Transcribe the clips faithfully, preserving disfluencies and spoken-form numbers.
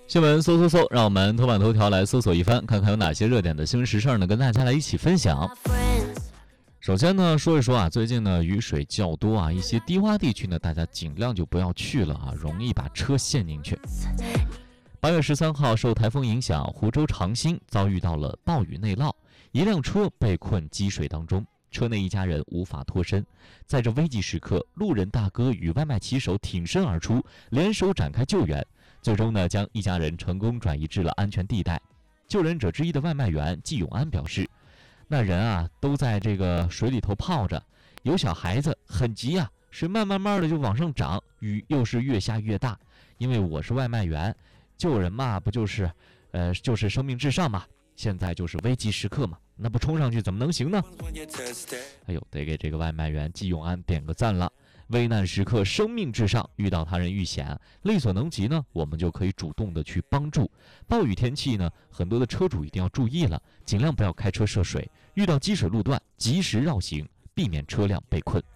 新闻搜搜搜，让我们头版头条来搜索一番，看看有哪些热点的新闻时事呢，跟大家来一起分享。首先呢，说一说啊，最近呢雨水较多啊，一些低洼地区呢，大家尽量就不要去了啊，容易把车陷进去。八月十三号，受台风影响，湖州长兴遭遇到了暴雨内涝，一辆车被困积水当中，车内一家人无法脱身。在这危急时刻，路人大哥与外卖骑手挺身而出，联手展开救援，最终呢将一家人成功转移至了安全地带。救人者之一的外卖员季永安表示，那人啊都在这个水里头泡着，有小孩子很急啊，水慢慢慢的就往上涨，雨又是越下越大。因为我是外卖员，救人嘛不就是呃就是生命至上嘛，现在就是危急时刻嘛，那不冲上去怎么能行呢？哎呦，得给这个外卖员季永安点个赞了。危难时刻生命至上，遇到他人遇险，力所能及呢，我们就可以主动的去帮助。暴雨天气呢，很多的车主一定要注意了，尽量不要开车涉水，遇到积水路段及时绕行，避免车辆被困。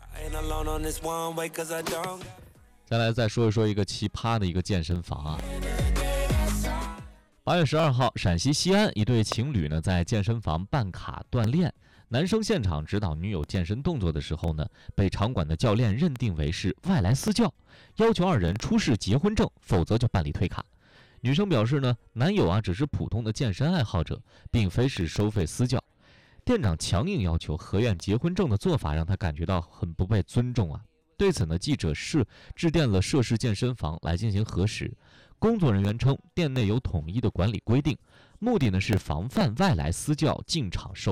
再来再说一说一个奇葩的一个健身房啊。八月十二号，陕西西安一对情侣呢在健身房办卡锻炼，男生现场指导女友健身动作的时候呢，被场馆的教练认定为是外来私教，要求二人出示结婚证，否则就办理退卡。女生表示呢，男友啊只是普通的健身爱好者，并非是收费私教。店长强硬要求核验结婚证的做法让他感觉到很不被尊重啊。对此呢，记者是致电了涉事健身房来进行核实。工作人员称，店内有统一的管理规定，目的呢是防范外来私教进场受